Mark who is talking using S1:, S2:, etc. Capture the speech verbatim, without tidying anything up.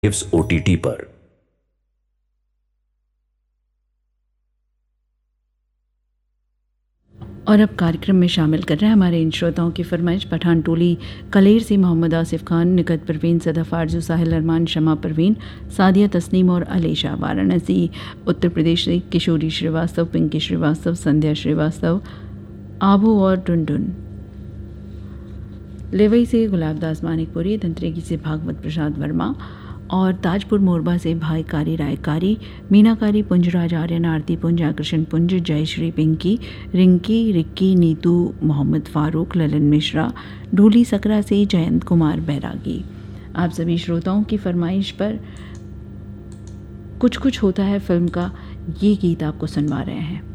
S1: Waves OTT पर।
S2: और अब कार्यक्रम में शामिल कर रहे हैं हमारे इन श्रोताओं की फरमाइश। पठान टोली कलेर से मोहम्मद आसिफ खान, निकत परवीन, सदफ आरजू, साहिल अरमान, शमा परवीन, सादिया तस्नीम और अलीशा। वाराणसी उत्तर प्रदेश से किशोरी श्रीवास्तव, पिंकी श्रीवास्तव, संध्या श्रीवास्तव, आबू और टुनटुन। लेवई से गुलाबदास मानिकपुरी, धंतरेगी से भागवत प्रसाद वर्मा और ताजपुर मोरबा से भाई कारी रायकारी, मीनाकारी, पुंजराज आर्यन, आरती पुंज, आकर्षण पुंज, जयश्री, पिंकी, रिंकी, रिक्की, नीतू, मोहम्मद फारूक, ललन मिश्रा, ढूली सकरा से जयंत कुमार बैरागी। आप सभी श्रोताओं की फरमाइश पर कुछ कुछ होता है फिल्म का ये गीत आपको सुनवा रहे हैं।